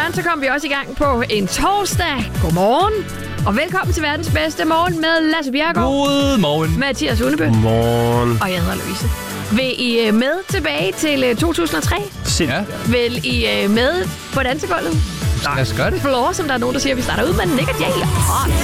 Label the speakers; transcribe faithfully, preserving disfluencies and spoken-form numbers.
Speaker 1: Sådan, så kom vi også i gang på en torsdag. Godmorgen. Og velkommen til verdens bedste morgen med Lasse Bjerregaard.
Speaker 2: Godmorgen.
Speaker 1: Mathias Undebø.
Speaker 3: Morgen.
Speaker 1: Og jeg hedder Louise. Vil I med tilbage til to tusind og tre?
Speaker 2: Ja.
Speaker 1: Vil I med på dansegulvet?
Speaker 2: Lad os gøre det.
Speaker 1: Floor, som der er nogen, der siger, at vi starter ud med Nick og Jay. Hot.